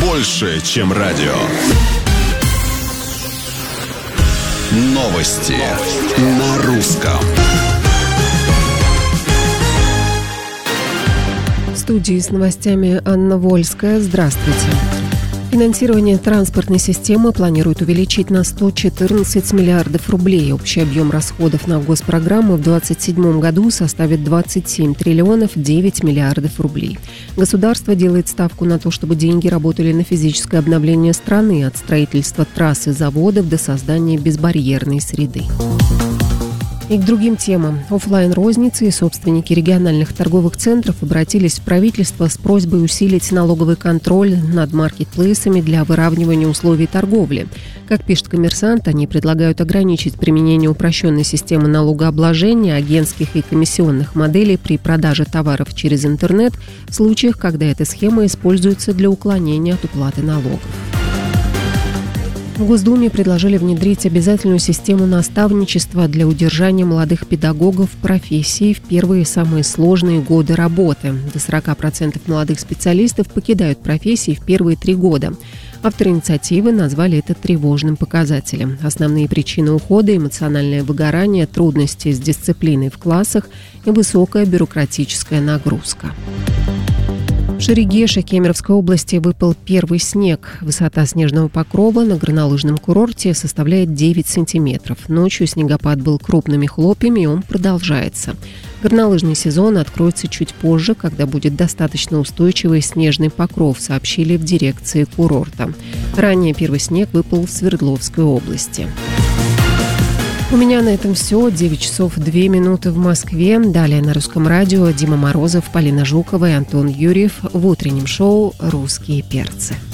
больше, чем радио. Новости на русском. В студии с новостями Анна Вольская. Здравствуйте. Финансирование транспортной системы планируют увеличить на 114 миллиардов рублей. Общий объем расходов на госпрограмму в 2027 году составит 27 триллионов 9 миллиардов рублей. Государство делает ставку на то, чтобы деньги работали на физическое обновление страны, от строительства трасс и заводов до создания безбарьерной среды. И к другим темам. Оффлайн-розницы и собственники региональных торговых центров обратились в правительство с просьбой усилить налоговый контроль над маркетплейсами для выравнивания условий торговли. Как пишет «Коммерсант», они предлагают ограничить применение упрощенной системы налогообложения, агентских и комиссионных моделей при продаже товаров через интернет в случаях, когда эта схема используется для уклонения от уплаты налогов. В Госдуме предложили внедрить обязательную систему наставничества для удержания молодых педагогов в профессии в первые самые сложные годы работы. До 40% молодых специалистов покидают профессии в первые 3 года. Авторы инициативы назвали это тревожным показателем. Основные причины ухода – эмоциональное выгорание, трудности с дисциплиной в классах и высокая бюрократическая нагрузка. В Шерегеше Кемеровской области выпал первый снег. Высота снежного покрова на горнолыжном курорте составляет 9 сантиметров. Ночью снегопад был крупными хлопьями, и он продолжается. Горнолыжный сезон откроется чуть позже, когда будет достаточно устойчивый снежный покров, сообщили в дирекции курорта. Ранее первый снег выпал в Свердловской области. У меня на этом все. 9 часов 2 минуты в Москве. Далее на Русском радио Дима Морозов, Полина Жукова и Антон Юрьев в утреннем шоу «Русские перцы».